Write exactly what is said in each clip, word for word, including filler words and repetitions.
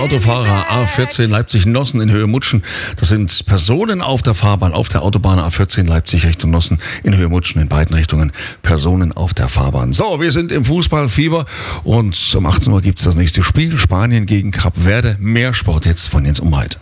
Autofahrer A vierzehn Leipzig-Nossen in Höhe Mutschen. Das sind Personen auf der Fahrbahn, auf der Autobahn A vierzehn Leipzig Richtung Nossen in Höhe Mutschen, in beiden Richtungen Personen auf der Fahrbahn. So, wir sind im Fußballfieber und um achtzehn Uhr gibt es das nächste Spiel. Spanien gegen Kap Verde. Mehr Sport jetzt von Jens Umheit.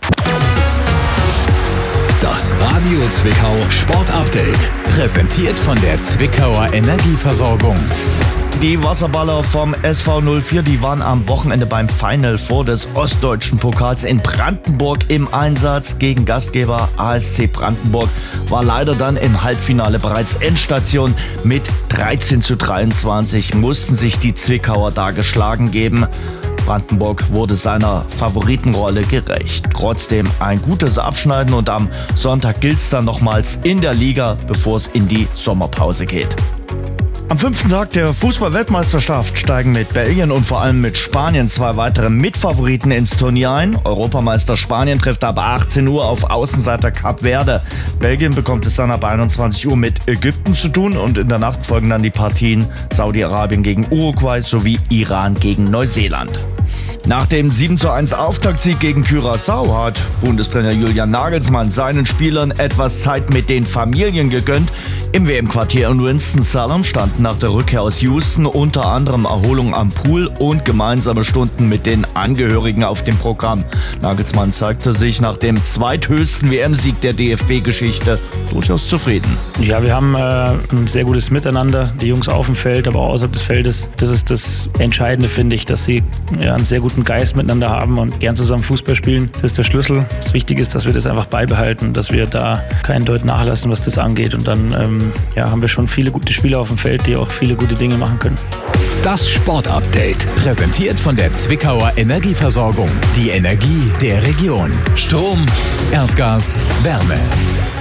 Das Radio Zwickau Sport Update. Präsentiert von der Zwickauer Energieversorgung. Die Wasserballer vom S V null vier, die waren am Wochenende beim Final Four des Ostdeutschen Pokals in Brandenburg im Einsatz. Gegen Gastgeber A S C Brandenburg war leider dann im Halbfinale bereits Endstation. Mit dreizehn zu dreiundzwanzig mussten sich die Zwickauer da geschlagen geben. Brandenburg wurde seiner Favoritenrolle gerecht. Trotzdem ein gutes Abschneiden und am Sonntag gilt's dann nochmals in der Liga, bevor es in die Sommerpause geht. Am fünften Tag der Fußball-Weltmeisterschaft steigen mit Belgien und vor allem mit Spanien zwei weitere Mitfavoriten ins Turnier ein. Europameister Spanien trifft ab achtzehn Uhr auf Außenseiter Kap Verde. Belgien bekommt es dann ab einundzwanzig Uhr mit Ägypten zu tun und in der Nacht folgen dann die Partien Saudi-Arabien gegen Uruguay sowie Iran gegen Neuseeland. Nach dem sieben zu eins Auftaktsieg gegen Curaçao hat Bundestrainer Julian Nagelsmann seinen Spielern etwas Zeit mit den Familien gegönnt. Im W M-Quartier in Winston-Salem standen nach der Rückkehr aus Houston unter anderem Erholung am Pool und gemeinsame Stunden mit den Angehörigen auf dem Programm. Nagelsmann zeigte sich nach dem zweithöchsten W M-Sieg der D F B-Geschichte durchaus zufrieden. Ja, wir haben äh, ein sehr gutes Miteinander, die Jungs auf dem Feld, aber auch außerhalb des Feldes. Das ist das Entscheidende, finde ich, dass sie ja, einen sehr guten Geist miteinander haben und gern zusammen Fußball spielen. Das ist der Schlüssel. Das Wichtige ist, dass wir das einfach beibehalten, dass wir da keinen Deut nachlassen, was das angeht. Und dann ähm, ja, haben wir schon viele gute Spieler auf dem Feld, die auch viele gute Dinge machen können. Das Sport-Update, präsentiert von der Zwickauer Energieversorgung. Die Energie der Region. Strom, Erdgas, Wärme.